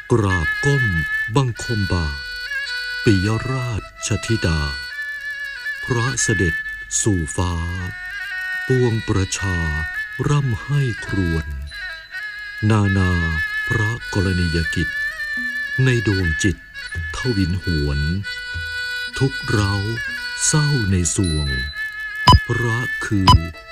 กราบก้มบังคมบาทปิยราชธิดาพระเสด็จสู่ฟ้าปวงประชาร่ำให้ครวญนานาพระกรณียกิจในดวงจิตทวินหวนทุกเราเศร้าในสวงพระคือ